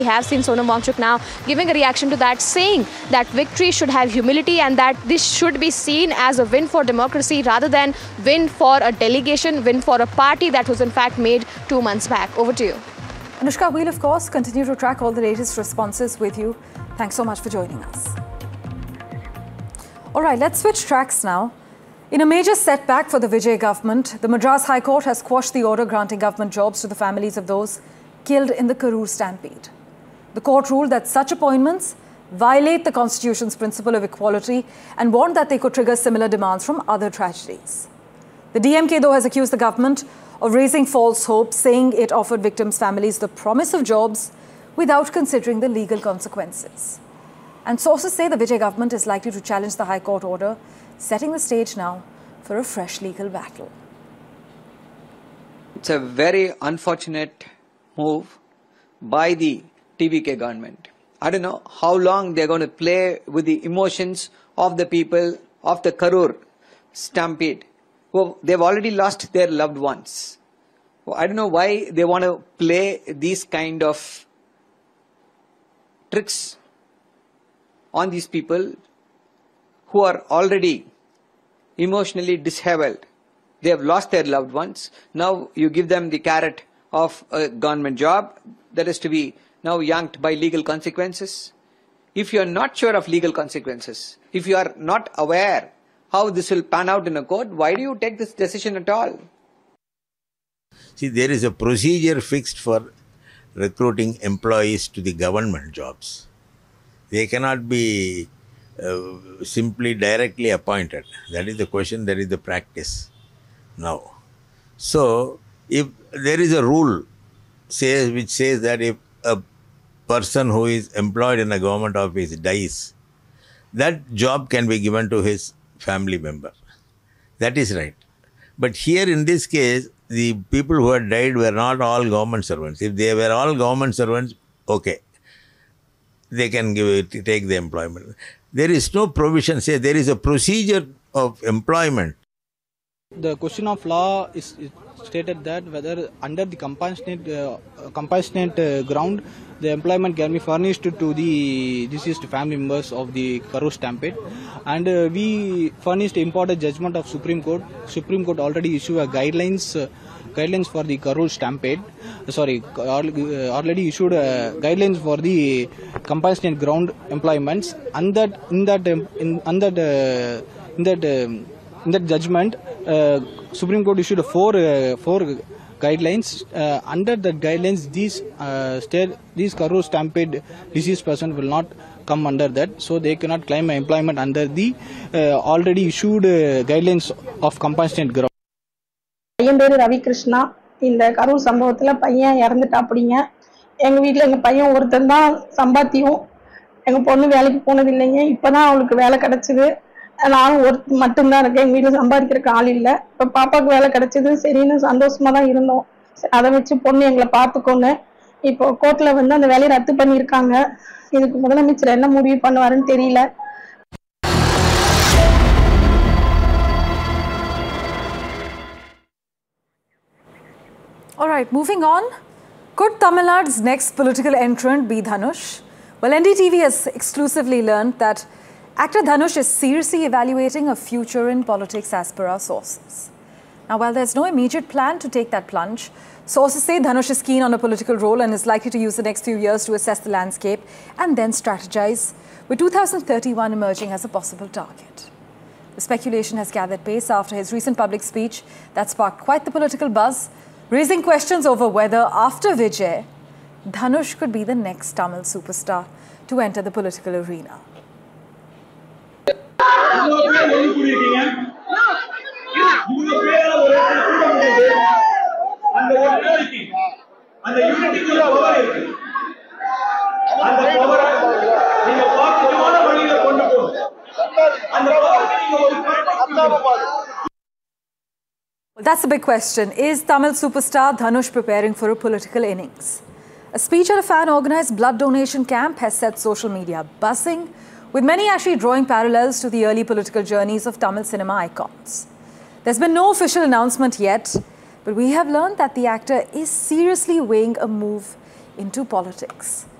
We have seen Sonam Wangchuk now giving a reaction to that, saying that victory should have humility and that this should be seen as a win for democracy rather than win for a delegation, win for a party that was in fact made 2 months back. Over to you. Anushka, we'll of course continue to track all the latest responses with you. Thanks so much for joining us. All right, let's switch tracks now. In a major setback for the Vijay government, the Madras High Court has quashed the order granting government jobs to the families of those killed in the Karur stampede. The court ruled that such appointments violate the Constitution's principle of equality and warned that they could trigger similar demands from other tragedies. The DMK, though, has accused the government of raising false hopes, saying it offered victims' families the promise of jobs without considering the legal consequences. And sources say the Vijay government is likely to challenge the High Court order, setting the stage now for a fresh legal battle. It's a very unfortunate move by the TVK government. I don't know how long they're going to play with the emotions of the people of the Karur stampede. Well, they've already lost their loved ones. Well, I don't know why they want to play these kind of tricks on these people who are already emotionally disabled. They have lost their loved ones. Now you give them the carrot of a government job that is to be now yanked by legal consequences. If you are not sure of legal consequences, if you are not aware how this will pan out in a court, why do you take this decision at all? See, there is a procedure fixed for recruiting employees to the government jobs. They cannot be simply directly appointed. That is the question, that is the practice now. So, if there is a rule which says that if a person who is employed in a government office dies, that job can be given to his family member. That is right. But here in this case, the people who had died were not all government servants. If they were all government servants, okay, they can take the employment. There is no provision, say there is a procedure of employment. The question of law is stated that whether under the compassionate ground, the employment can be furnished to the deceased family members of the Karur stampede, and we furnished imported judgment of Supreme Court. Supreme Court already issued a guidelines for the Karur stampede. Already issued guidelines for the compassionate ground employments, and in that judgment, Supreme Court issued four guidelines. Under the guidelines, these Karur stampede deceased person will not come under that, so they cannot claim employment under the already issued guidelines of compassionate ground. பையன் பேரு ரவி கிருஷ்ணா. இந்த கரூர் சம்பவத்துல பையன் இறந்துட்டாப்படிங்க. எங்க வீட்டுல எங்க பையன் ஒருத்தன் தான் சம்பாத்தியம். எங்க பொண்ணு வேலைக்கு போனது இல்லைங்க. இப்பதான் அவளுக்கு வேலை கிடைச்சது. நானும் மட்டும்தான் இருக்கேன். எங்க வீட்டுல சம்பாதிக்கிறதுக்கு ஆள் இல்ல. இப்ப பாப்பாக்கு வேலை கிடைச்சது, சரின்னு சந்தோஷமா தான் இருந்தோம். அதை வச்சு பொண்ணு எங்களை பார்த்துக்கோங்க. இப்போ கோர்ட்ல வந்து அந்த வேலையை ரத்து பண்ணியிருக்காங்க. இதுக்கு முதலமைச்சர் என்ன முடிவு பண்ணுவாருன்னு தெரியல. All right, moving on. Could Tamil Nadu's next political entrant be Dhanush? Well, NDTV has exclusively learned that actor Dhanush is seriously evaluating a future in politics as per our sources. Now, while there's no immediate plan to take that plunge, sources say Dhanush is keen on a political role and is likely to use the next few years to assess the landscape and then strategize, with 2031 emerging as a possible target. The speculation has gathered pace after his recent public speech that sparked quite the political buzz, raising questions over whether, after Vijay, Dhanush could be the next Tamil superstar to enter the political arena. Well, that's a big question. Is Tamil superstar Dhanush preparing for a political innings? A speech at a fan-organised blood donation camp has set social media buzzing, with many actually drawing parallels to the early political journeys of Tamil cinema icons. There's been no official announcement yet, but we have learned that the actor is seriously weighing a move into politics.